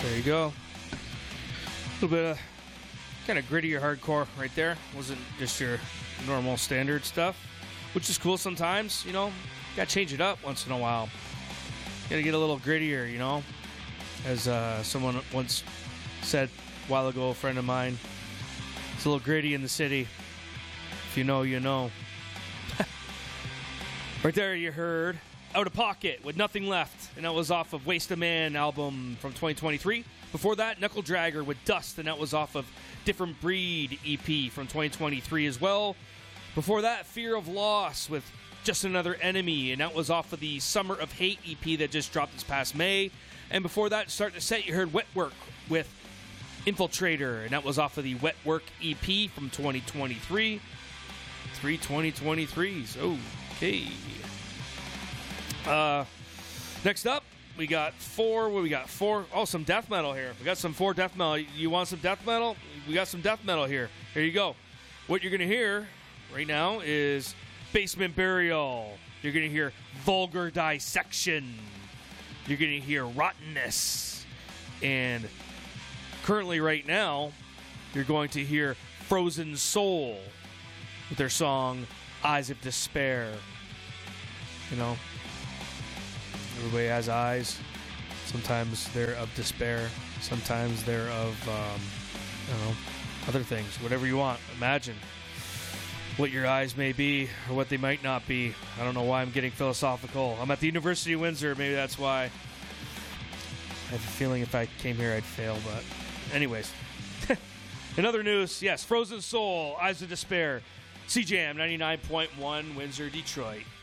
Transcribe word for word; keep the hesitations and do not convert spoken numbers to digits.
There you go. A little bit of kind of grittier hardcore right there. Wasn't just your normal standard stuff, which is cool sometimes, you know. Gotta change it up once in a while. Gotta get a little grittier, you know. As uh, someone once said a while ago, a friend of mine, it's a little gritty in the city. If you know, you know. Right there you heard Out of Pocket with Nothing Left, and that was off of Waste a Man album from twenty twenty-three. Before that, Knuckle Dragger with Dust, and that was off of Different Breed E P from twenty twenty-three as well. Before that, Fear of Loss with Just Another Enemy, and that was off of the Summer of Hate E P that just dropped this past May. And before that, starting to set, you heard Wet Work with Infiltrator, and that was off of the Wet Work E P from twenty twenty-three. Three twenty twenty-threes. Okay. Uh, next up, we got four. What we got? Four. Oh, some death metal here. We got some four death metal. You want some death metal? We got some death metal here. Here you go. What you're going to hear right now is Basement Burial. You're going to hear Vulgar Dissection. You're going to hear Rottenness. And currently right now, you're going to hear Frozen Soul with their song Eyes of Despair. You know, everybody has eyes. Sometimes they're of despair. Sometimes they're of, um, I don't know, other things. Whatever you want. Imagine what your eyes may be or what they might not be. I don't know why I'm getting philosophical. I'm at the University of Windsor. Maybe that's why. I have a feeling if I came here I'd fail, but anyways. In other news, yes, Frozen Soul, Eyes of Despair, C J M ninety-nine point one, Windsor, Detroit.